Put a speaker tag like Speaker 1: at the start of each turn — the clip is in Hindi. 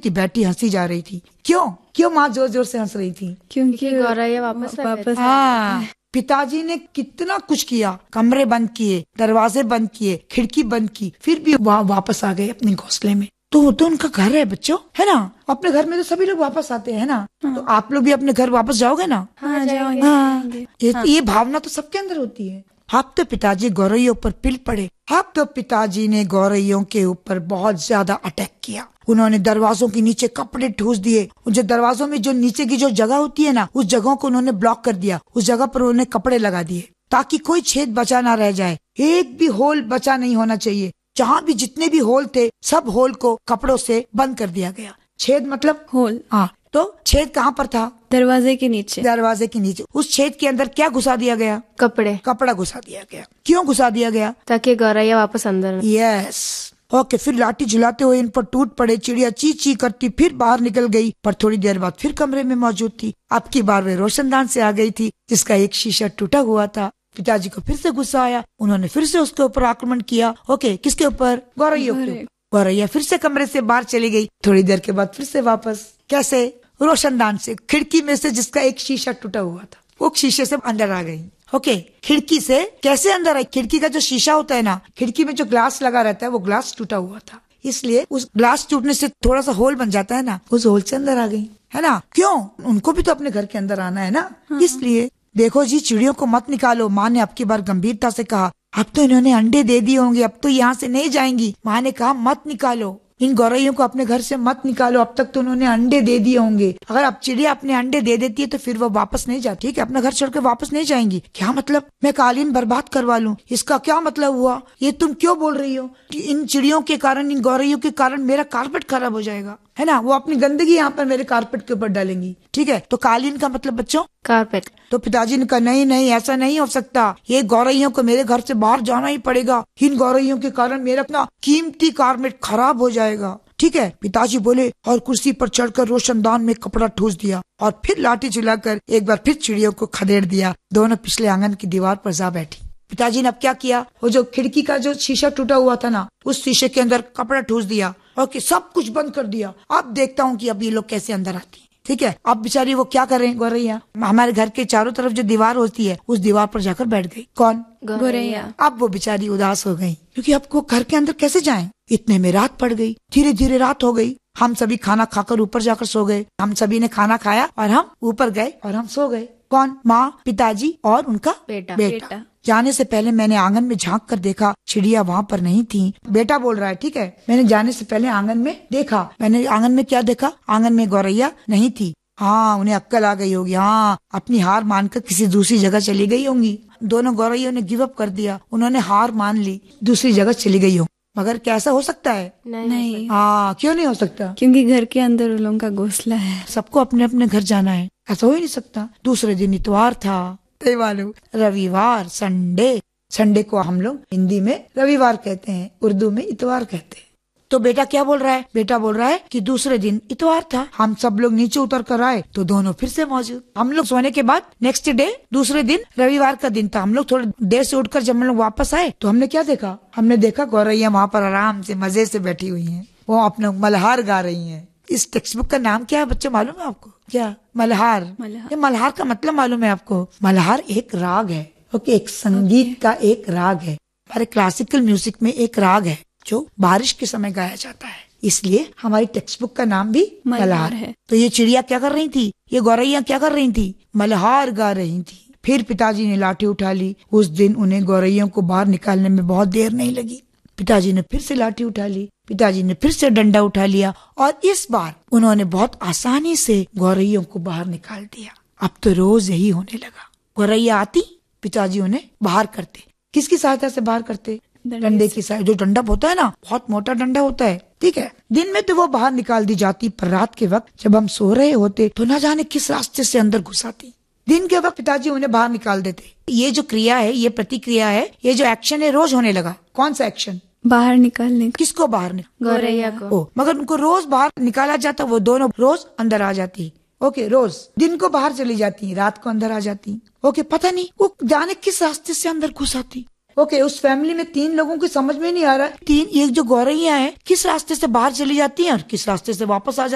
Speaker 1: की बेटी हंसी जा रही थी। क्यों क्यों माँ जोर जोर से हंस रही थी?
Speaker 2: क्योंकि गौरैया वापस
Speaker 1: हाँ, पिताजी ने कितना कुछ किया, कमरे बंद किए, दरवाजे बंद किए, खिड़की बंद की, फिर भी वहाँ वापस आ गए अपने घोंसले में। तो वो तो उनका घर है बच्चों, है ना? अपने घर में तो सभी लोग वापस आते हैं ना। तो आप लोग भी अपने घर वापस जाओगे ना?
Speaker 2: हाँ जाएंगे।
Speaker 1: हाँ, ये भावना तो सबके अंदर होती है। अब तो पिताजी गौरैयों पर पिल पड़े। अब तो पिताजी ने गौरैयों के ऊपर बहुत ज्यादा अटैक किया। उन्होंने दरवाजों के नीचे कपड़े ठूस दिए। जो दरवाजों में जो नीचे की जो जगह होती है ना, उस जगहों को उन्होंने ब्लॉक कर दिया। उस जगह पर उन्होंने कपड़े लगा दिए ताकि कोई छेद बचा ना रह जाए, एक भी होल बचा नहीं होना चाहिए। जहाँ भी जितने भी होल थे, सब होल को कपड़ों से बंद कर दिया गया। छेद मतलब
Speaker 2: होल।
Speaker 1: हाँ, तो छेद कहाँ पर था?
Speaker 2: दरवाजे के नीचे।
Speaker 1: दरवाजे के नीचे। उस छेद के अंदर क्या घुसा दिया गया? कपड़ा घुसा दिया गया। क्यों घुसा दिया गया?
Speaker 2: ताकि गौरैया वापस अंदर।
Speaker 1: यस। ओके, फिर लाठी झुलाते हुए इन पर टूट पड़े। चिड़िया ची ची करती फिर बाहर निकल गई, पर थोड़ी देर बाद फिर कमरे में मौजूद थी। अब की बार वे रोशनदान से आ गई थी, जिसका एक शीशा टूटा हुआ था। पिताजी को फिर से गुस्सा आया। उन्होंने फिर से उसके ऊपर आक्रमण किया। ओके, किसके ऊपर? गौरैया के ऊपर। गौरैया फिर से कमरे से बाहर चली गई। थोड़ी देर के बाद फिर से वापस। कैसे? रोशनदान से, खिड़की में से, जिसका एक शीशा टूटा हुआ था, वो शीशे से अंदर आ गई। ओके, खिड़की से कैसे अंदर आई? खिड़की का जो शीशा होता है ना, खिड़की में जो ग्लास लगा रहता है, वो ग्लास टूटा हुआ था, इसलिए उस ग्लास टूटने से थोड़ा सा होल बन जाता है ना, उस होल से अंदर आ गई, है ना? क्यों? उनको भी तो अपने घर के अंदर आना है ना। इसलिए देखो जी, चिड़ियों को मत निकालो। माँ ने अब की बार गंभीरता से कहा। अब तो इन्होंने अंडे दे दिए होंगे, अब तो यहाँ से नहीं जाएंगी। माँ ने कहा मत निकालो इन गौरैयों को, अपने घर से मत निकालो, अब तक तो उन्होंने अंडे दे दिए होंगे। अगर अब चिड़िया अपने अंडे दे देती है तो फिर वो वापस नहीं जाती, ठीक है? अपना घर छोड़कर वापस नहीं जाएंगी। क्या मतलब? मैं कालीन बर्बाद करवा लूं, इसका क्या मतलब हुआ? ये तुम क्यों बोल रही हो कि इन चिड़ियों के कारण, इन गौरैयों के कारण मेरा कारपेट खराब हो जाएगा, है ना? वो अपनी गंदगी यहाँ पर मेरे कारपेट के ऊपर डालेंगी, ठीक है? तो कालीन का मतलब बच्चों
Speaker 2: कारपेट।
Speaker 1: तो पिताजी ने कहा नहीं नहीं, ऐसा नहीं हो सकता। ये गौरैयों को मेरे घर से बाहर जाना ही पड़ेगा। इन गौरैयों के कारण मेरा अपना कीमती कारपेट खराब हो जाएगा, ठीक है? पिताजी बोले और कुर्सी पर चढ़कर रोशनदान में कपड़ा ठूस दिया और फिर लाठी चलाकर एक बार फिर चिड़ियों को खदेड़ दिया। दोनों पिछले आंगन की दीवार पर जा बैठी। पिताजी ने अब क्या किया? वो जो खिड़की का जो शीशा टूटा हुआ था ना, उस शीशे के अंदर कपड़ा ठूस दिया। ओके, सब कुछ बंद कर दिया। अब देखता हूँ कि अब ये लोग कैसे अंदर आती है, ठीक है? अब बेचारी वो क्या कर रहे हैं? गौरैया हमारे घर के चारों तरफ जो दीवार होती है, उस दीवार पर जाकर बैठ गई। कौन?
Speaker 2: गौरैया।
Speaker 1: अब वो बेचारी उदास हो गई, क्योंकि अब वो घर के अंदर कैसे जाएं? इतने में रात पड़ गई। धीरे धीरे रात हो गई। हम सभी खाना खाकर ऊपर जाकर सो गए। हम सभी ने खाना खाया और हम ऊपर गए और हम सो गए। कौन? माँ, पिताजी और उनका बेटा। जाने से पहले मैंने आंगन में झांक कर देखा, चिड़िया वहाँ पर नहीं थी। बेटा बोल रहा है, ठीक है? मैंने जाने से पहले आंगन में देखा। मैंने आंगन में क्या देखा? आंगन में गौरैया नहीं थी। हाँ, उन्हें अक्कल आ गई होगी। हाँ, अपनी हार मानकर किसी दूसरी जगह चली गई होंगी। दोनों गौरैयों ने गिव अप कर दिया। उन्होंने हार मान ली, दूसरी जगह चली गई हो। मगर कैसा हो सकता है?
Speaker 2: नहीं।
Speaker 1: हाँ, क्यों नहीं हो सकता?
Speaker 2: क्योंकि घर के अंदर उन लोगों का घोंसला है।
Speaker 1: सबको अपने अपने घर जाना है, ऐसा हो ही नहीं सकता। दूसरे दिन इतवार था, मालूम, रविवार, संडे को हम लोग हिंदी में रविवार कहते हैं, उर्दू में इतवार कहते हैं। तो बेटा क्या बोल रहा है? बेटा बोल रहा है कि दूसरे दिन इतवार था। हम सब लोग नीचे उतर कर आए तो दोनों फिर से मौजूद। हम लोग सोने के बाद नेक्स्ट डे, दूसरे दिन रविवार का दिन था, हम लोग थोड़ी देर से उठकर जब हम लोग वापस आए तो हमने क्या देखा? हमने देखा गौरैया वहाँ पर आराम से मजे से बैठी हुई हैं। वो अपना मल्हार गा रही हैं। इस टेक्स्ट बुक का नाम क्या है बच्चों, मालूम है आपको? क्या? मल्हार। ये मल्हार का मतलब मालूम है आपको? मल्हार एक राग है। ओके, एक संगीत का एक राग है। हमारे क्लासिकल म्यूजिक में एक राग है जो बारिश के समय गाया जाता है, इसलिए हमारी टेक्स्ट बुक का नाम भी मल्हार है। तो ये चिड़िया क्या कर रही थी? ये गौरैया क्या कर रही थी? मल्हार गा रही थी। फिर पिताजी ने लाठी उठा ली। उस दिन उन्हें गौरैयों को बाहर निकालने में बहुत देर नहीं लगी। पिताजी ने फिर से लाठी उठा ली। पिताजी ने फिर से डंडा उठा लिया और इस बार उन्होंने बहुत आसानी से गौरैयों को बाहर निकाल दिया। अब तो रोज यही होने लगा। गौरैया आती, पिताजी उन्हें बाहर करते। किसकी सहायता से बाहर करते? डंडे की सहायता। जो डंडा होता है ना, बहुत मोटा डंडा होता है, ठीक है? दिन में तो वो बाहर निकाल दी जाती, पर रात के वक्त जब हम सो रहे होते तो न जाने किस रास्ते से अंदर घुस आती। दिन के वक्त पिताजी उन्हें बाहर निकाल देते। ये जो क्रिया है, ये प्रतिक्रिया है, ये जो एक्शन है, रोज होने लगा। कौन सा एक्शन?
Speaker 2: बाहर निकालने।
Speaker 1: किसको बाहर?
Speaker 2: गौरैया को।
Speaker 1: मगर उनको रोज बाहर निकाला जाता, वो दोनों रोज अंदर आ जाती। ओके, रोज दिन को बाहर चली जाती, रात को अंदर आ जाती। ओके, पता नहीं वो जाने किस रास्ते से अंदर घुस आती। ओके, उस फैमिली में 3 लोगों की समझ में नहीं आ रहा, एक जो गौरैया है किस रास्ते से बाहर चली जाती है और किस रास्ते से वापस आ जाती है।